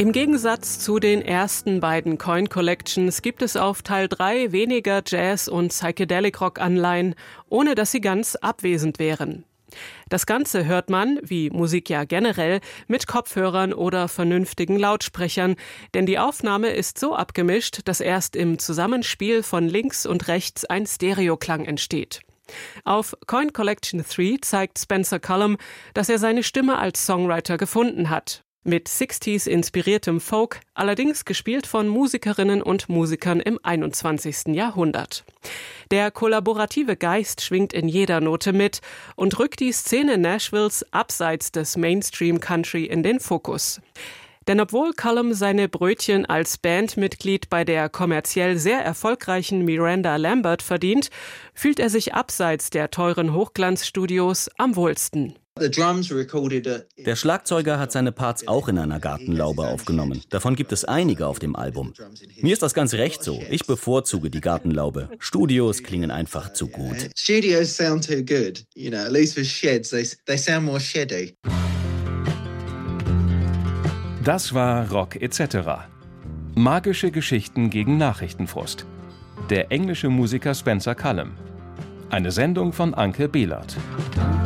Im Gegensatz zu den ersten beiden Coin Collections gibt es auf Teil 3 weniger Jazz- und Psychedelic-Rock-Anleihen, ohne dass sie ganz abwesend wären. Das Ganze hört man, wie Musik ja generell, mit Kopfhörern oder vernünftigen Lautsprechern, denn die Aufnahme ist so abgemischt, dass erst im Zusammenspiel von links und rechts ein Stereoklang entsteht. Auf Coin Collection 3 zeigt Spencer Cullum, dass er seine Stimme als Songwriter gefunden hat. Mit 60s inspiriertem Folk, allerdings gespielt von Musikerinnen und Musikern im 21. Jahrhundert. Der kollaborative Geist schwingt in jeder Note mit und rückt die Szene Nashvilles abseits des Mainstream-Country in den Fokus. Denn obwohl Cullum seine Brötchen als Bandmitglied bei der kommerziell sehr erfolgreichen Miranda Lambert verdient, fühlt er sich abseits der teuren Hochglanzstudios am wohlsten. Der Schlagzeuger hat seine Parts auch in einer Gartenlaube aufgenommen. Davon gibt es einige auf dem Album. Mir ist das ganz recht so. Ich bevorzuge die Gartenlaube. Studios klingen einfach zu gut. Studios sound too good. At least with sheds, they sound more sheddy. Das war Rock etc. Magische Geschichten gegen Nachrichtenfrust. Der englische Musiker Spencer Cullum. Eine Sendung von Anke Behlert.